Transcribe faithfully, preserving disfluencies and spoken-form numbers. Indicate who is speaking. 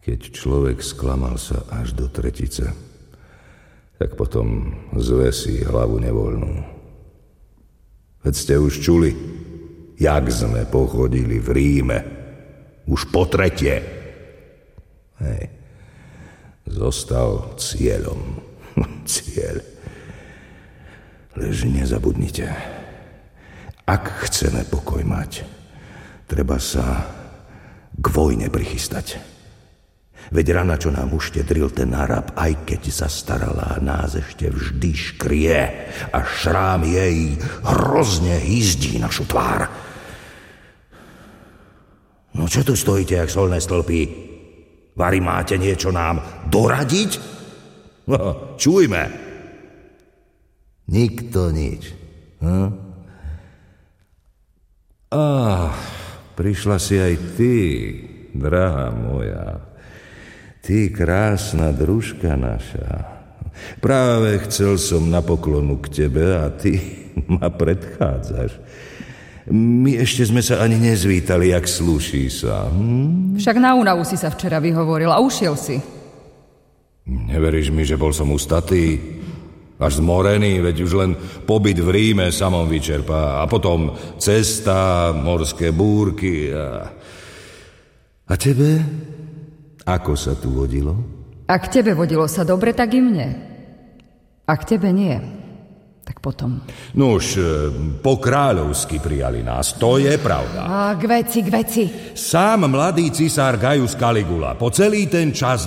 Speaker 1: Keď človek sklamal sa až do tretice, tak potom zvesí hlavu nevoľnú. Veď ste už čuli, jak sme pochodili v Ríme. Už po tretie. Hej. Zostal cieľom. Cieľ. Lež nezabudnite. Ak chceme pokoj mať, treba sa k vojne prichystať. Veď rana, čo nám uštedril ten Arab, aj keď sa starala, nás ešte vždy škrie a šrám jej hrozne hyzdí našu tvár. No čo tu stojíte, jak solné stĺpy? Vari máte niečo nám doradiť? No, čujme. Nikto nič. Hm? Ah, prišla si aj ty, drahá moja. Ty krásna družka naša. Práve chcel som na poklonu k tebe a ty ma predchádzaš. My ešte sme sa ani nezvítali, jak slúší sa. Hm?
Speaker 2: Však na únavu si sa včera vyhovoril a ušiel si.
Speaker 1: Neveríš mi, že bol som ustatý? Až zmorený, veď už len pobyt v Ríme samom vyčerpá. A potom cesta, morské búrky a... A tebe? Ako sa tu vodilo?
Speaker 2: Ak tebe vodilo sa dobre, tak i mne. Ak tebe nie, tak potom.
Speaker 1: Nuž, po kráľovsky prijali nás, to je pravda.
Speaker 2: A k veci, k veci.
Speaker 1: Sám mladý cisár Gaius Caligula po celý ten čas